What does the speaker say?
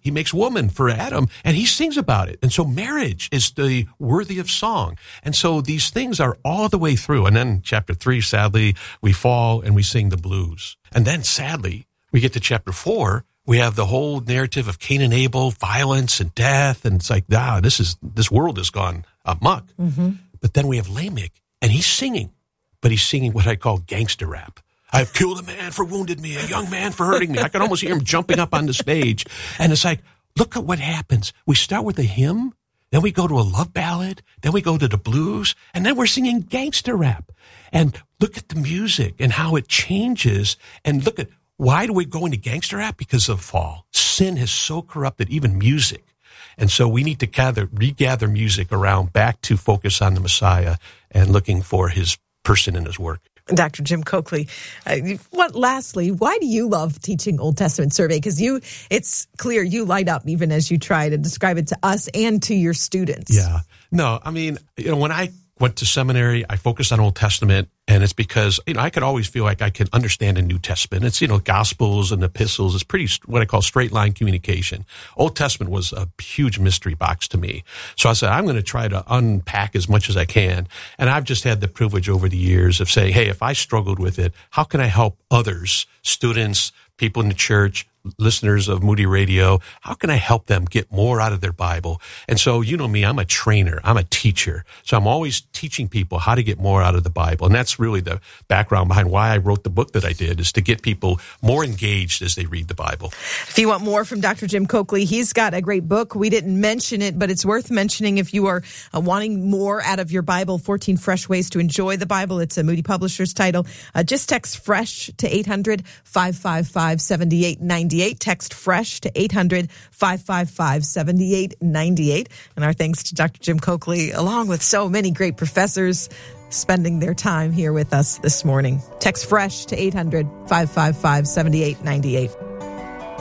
he makes woman for Adam, and he sings about it. And so marriage is the worthy of song. And so these things are all the way through. And then chapter 3, sadly, we fall and we sing the blues. And then sadly, we get to chapter 4, we have the whole narrative of Cain and Abel, violence and death. And it's like, this world has gone amok. Mm-hmm. But then we have Lamech, and he's singing, but he's singing what I call gangster rap. I've killed a man for wounded me, a young man for hurting me. I can almost hear him jumping up on the stage. And it's like, look at what happens. We start with a hymn, then we go to a love ballad, then we go to the blues, and then we're singing gangster rap. And look at the music and how it changes. And look at, why do we go into gangster rap? Because of fall. Sin has so corrupted even music. And so we need to regather music around back to focus on the Messiah and looking for his person and his work. Dr. Jim Coakley, lastly, why do you love teaching Old Testament survey? Because it's clear you light up even as you try to describe it to us and to your students. Yeah. No, I mean, when I went to seminary, I focused on Old Testament, and it's because, I could always feel like I could understand a New Testament. It's, Gospels and epistles. It's pretty, what I call straight line communication. Old Testament was a huge mystery box to me. So I said, I'm going to try to unpack as much as I can. And I've just had the privilege over the years of saying, hey, if I struggled with it, how can I help others, students, people in the church, listeners of Moody Radio, how can I help them get more out of their Bible? And so, me, I'm a trainer, I'm a teacher. So I'm always teaching people how to get more out of the Bible. And that's really the background behind why I wrote the book that I did, is to get people more engaged as they read the Bible. If you want more from Dr. Jim Coakley, he's got a great book. We didn't mention it, but it's worth mentioning if you are wanting more out of your Bible, 14 Fresh Ways to Enjoy the Bible. It's a Moody Publishers title. Just text FRESH to 800-555-7898. Text FRESH to 800-555-7898. And our thanks to Dr. Jim Coakley, along with so many great professors spending their time here with us this morning. Text FRESH to 800-555-7898.